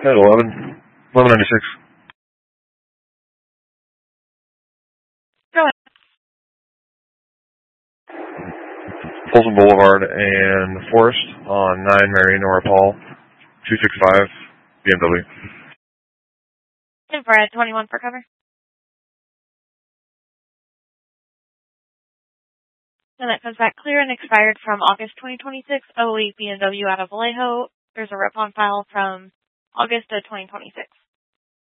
At 1196. Go ahead. Folsom Boulevard and Forest on 9 Mary Nora Paul, 265 BMW. Infrared 21 for cover. And that comes back clear and expired from August 2026, 08 BMW out of Vallejo. There's a rip on file from August of 2026.